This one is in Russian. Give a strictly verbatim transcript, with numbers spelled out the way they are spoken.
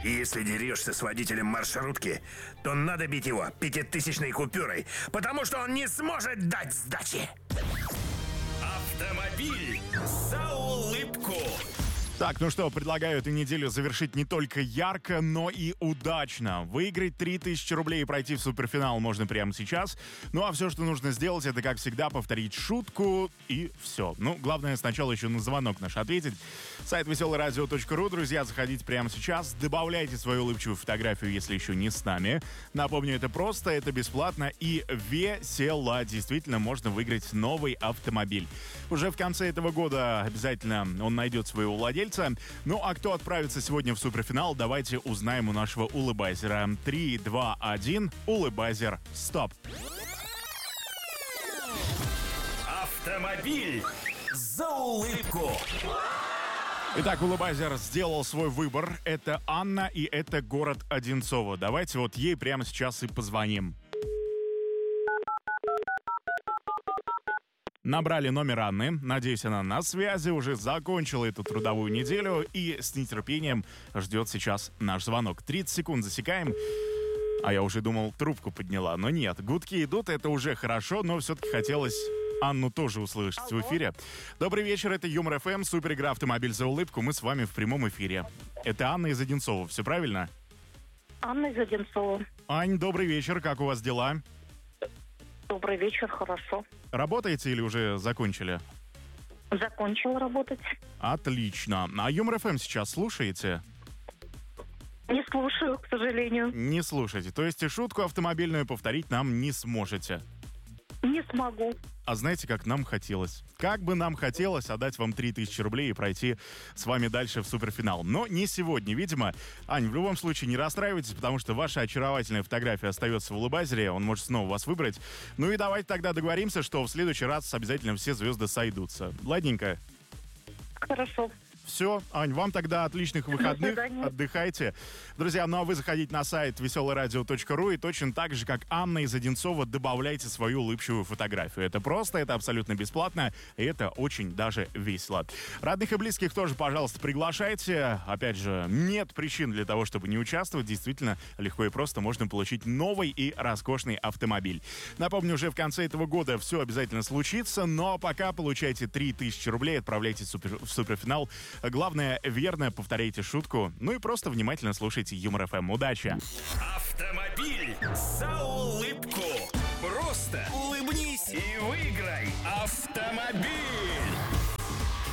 И если дерешься с водителем маршрутки, то надо бить его пятитысячной купюрой, потому что он не сможет дать сдачи. Автомобиль за улыбку. Так, ну что, предлагаю эту неделю завершить не только ярко, но и удачно. Выиграть три тысячи рублей и пройти в суперфинал можно прямо сейчас. Ну а все, что нужно сделать, это, как всегда, повторить шутку и все. Ну, главное сначала еще на звонок наш ответить. Сайт веселое радио точка ру, друзья, заходите прямо сейчас, добавляйте свою улыбчивую фотографию, если еще не с нами. Напомню, это просто, это бесплатно и весело. Действительно, можно выиграть новый автомобиль. Уже в конце этого года обязательно он найдет своего владельца. Ну а кто отправится сегодня в суперфинал, давайте узнаем у нашего улыбайзера. три, два, один, улыбайзер, стоп. Автомобиль за улыбку. Итак, улыбайзер сделал свой выбор. Это Анна и это город Одинцово. Давайте вот ей прямо сейчас и позвоним. Набрали номер Анны. Надеюсь, она на связи, уже закончила эту трудовую неделю и с нетерпением ждет сейчас наш звонок. тридцать секунд засекаем. А я уже думал, трубку подняла. Но нет, гудки идут, это уже хорошо, но все-таки хотелось Анну тоже услышать Алло. в эфире. Добрый вечер, это Юмор ФМ, супер игра «Автомобиль за улыбку». Мы с вами в прямом эфире. Это Анна из Одинцова, все правильно? Анна из Одинцова. Ань, добрый вечер, как у вас дела? Добрый вечер, хорошо. Работаете или уже закончили? Закончила работать. Отлично. А Юмор ФМ сейчас слушаете? Не слушаю, к сожалению. Не слушайте. То есть шутку автомобильную повторить нам не сможете? Не смогу. А знаете, как нам хотелось? Как бы нам хотелось отдать вам три тысячи рублей и пройти с вами дальше в суперфинал. Но не сегодня, видимо. Ань, в любом случае не расстраивайтесь, потому что ваша очаровательная фотография остается в улыбайзере, он может снова вас выбрать. Ну и давайте тогда договоримся, что в следующий раз обязательно все звезды сойдутся. Ладненько? Хорошо. Все, Ань, вам тогда отличных выходных, отдыхайте. Друзья, ну а вы заходите на сайт веселое радио точка ру и точно так же, как Анна из Одинцова, добавляйте свою улыбчивую фотографию. Это просто, это абсолютно бесплатно, и это очень даже весело. Родных и близких тоже, пожалуйста, приглашайте. Опять же, нет причин для того, чтобы не участвовать. Действительно, легко и просто можно получить новый и роскошный автомобиль. Напомню, уже в конце этого года все обязательно случится, но пока получайте три тысячи рублей, отправляйтесь в, супер, в суперфинал. Главное, верно повторяйте шутку, ну и просто внимательно слушайте Юмор ФМ. Удачи! Автомобиль за улыбку. Просто улыбнись и выиграй автомобиль.